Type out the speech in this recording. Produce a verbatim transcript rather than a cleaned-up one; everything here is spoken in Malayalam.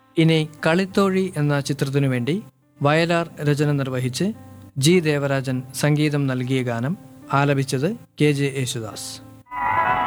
ഇനി കളിത്തോഴി എന്ന ചിത്രത്തിനു വേണ്ടി വയലാർ രചന നിർവഹിച്ച് ജി ദേവരാജൻ സംഗീതം നൽകിയ ഗാനം ആലപിച്ചത് കെ ജെ യേശുദാസ്.